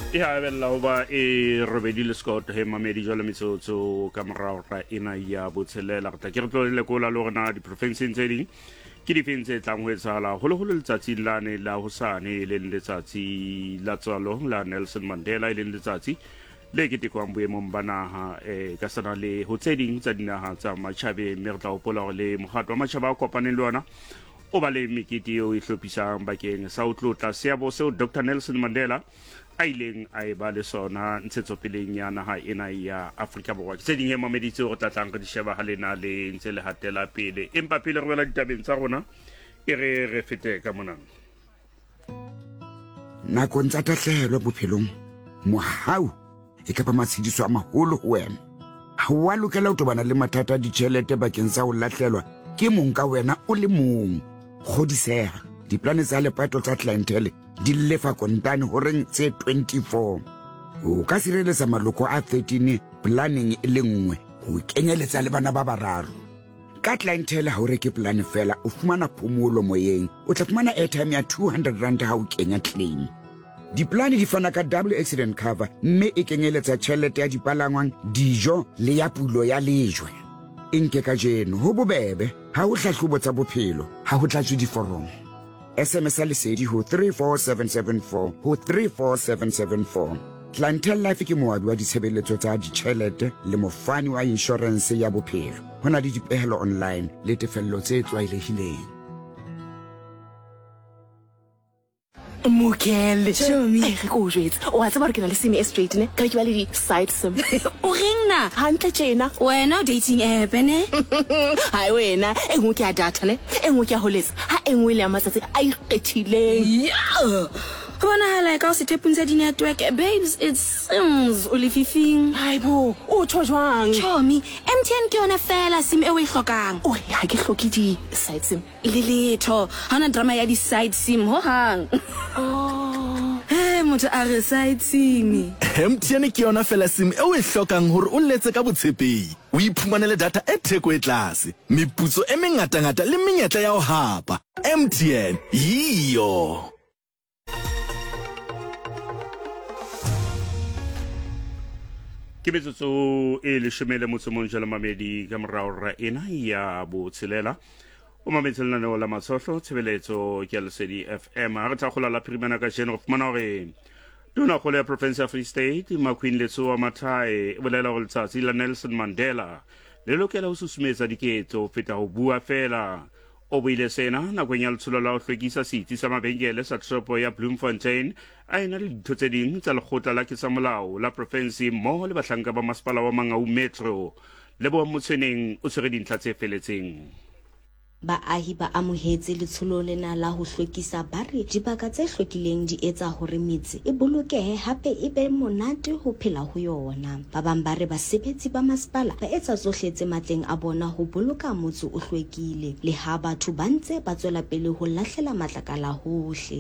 Ya bella hoba e robedile Scott he mamedi jwale metsotso ka morao ra ena ya botselela ta ke re tlole ko la lona di province tse ding ke di fentse tlang ho etsala holo letsatsi lane la hosane le letsatsi la tsalo la Nelson Mandela le letsatsi le ke tikwang boemong banaha ka sana le ho tse ding tsa dinaha tsa matjhabe mme re tla hopola le mohato wa matjhaba a kopaneng le ona o ba le mekete eo e hlophisang bakeng sa ho tlotla seabo seo Dr Nelson Mandela a ileng a e ba le sona ntshetsopeleng ya naha ena ya Afrika Borwa ke tse ding he mameditse go tlatlang re di sheba ha lena le ntse le hatela pele empa pele re bela ditabeng tsa rona e re fete ka monana nakong tsa tahlehelo bophelong mohau e ka ba matshidiso a maholo ho wena ha wa lokela ho tobana le mathata a ditjhelete bakeng sa ho lahlelwa ke mong ka wena o le mong kgodiseha diplane tsa lepato tsa clientele di lefa kontane horeng tse 24 o ka sireletsa maloko a 13 planning e le nngwe ho kenyeletsa le bana ba bararo ka clientele ha o reke plan fela o fumana phomolo moyeng o tla fumana airtime ya 200 rand ha o kenya claim diplane di fana ka double accident cover mme e kenyeletsa tjhelete ya dipalangwang dijo le ya pulo ya lejwe inke ka jeno ho bobebe ha o hlahlobo tsa bophelo ha ho tlatswe diforomo SMS lesedi ho 34774 ho 34774 Clientele Life ke moabi wa ditshebeletso tsa ditjhelete le mofani wa insurance ya bophelo hona le dipehelo online le tefello tse tlwaelehileng Mokele, show me. Re go jwetsa. O a tsaba re ke na le sim e straight ne? Ka ke ba le di side sim. O rengna? Hantle tjena. Wena dating app ne? Hai wena, e ngwe ke ya data ne? E ngwe ke ya holetsa. Ha e ngwe le ya matsatsi a ikgethileng. Yeah. Bona hala ka o se tepunza di network. Babes, it seems o le fifing. Haibo, o tjho jwang? Chomi, MTN ke yona fela sim e o e hlokang. O ha ke hloki di side sim. Le letho, hana drama ya di side sim ho hang. Oh. Hey, motho a re side sim. MTN ke yona fela sim e o e hlokang hore o letse ka botshepehi. O iphumanele data e theko e tlase, meputso e mengata le menyetla ya ho hapa. MTN, yiyo. ke metsotso e leshome le motso mong jala mamedi ka morao ra ena ya botshelela o mametse lenaneo la matshohlo tshebeletso ke Lesedi FM re tla gola la phirimana ka jeno go fumana gore tona kgolo ya province ya Free State Makwin Letsoa Mathae e bolela go letsatsi la Nelson Mandela le lokela ho susumetsa diketso feta ho bua fela o buile sena nakong ya letsholo la ho hlwekisa setsi sa mabenkele sa tropo ya Bloemfontein a ena le ditho tse ding tsa lekgotla la ketsamolao la province mmoho le bahlanka ba masepala wa Mangaung Metro le bo Motshweneng o tshwere dintlha tse feletseng Baahi ba amohetse letsholo lena la ho hlwekisa ba re dibaka tse hlwekileng di etsa hore metse e bolokehe hape e be monate ho phela ho yona. Ba bang ba re basebetsi ba masepala ba etsa tsohle tse matleng a bona ho boloka motse o hlwekile le ha batho ba ntse ba tswela pele ho lahlela matlakala hohle.